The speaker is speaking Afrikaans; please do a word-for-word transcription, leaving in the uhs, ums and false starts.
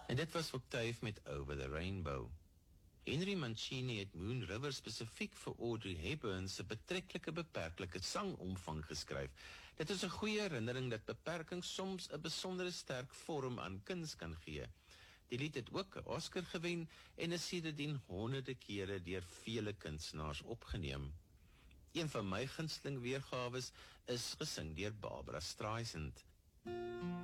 En dit was Octave met Over the Rainbow. Henry Mancini het Moon River spesifiek vir Audrey Hepburn se betreklike beperklike sangomvang geskryf. Dit is 'n goeie herinnering dat beperking soms 'n besondere sterk vorm aan kuns kan gee. Die lied het ook 'n Oscar gewen en is sedertdien honderde kere deur vele kunstenaars opgeneem. Een van my gunsteling weergawes is gesing deur Barbra Streisand.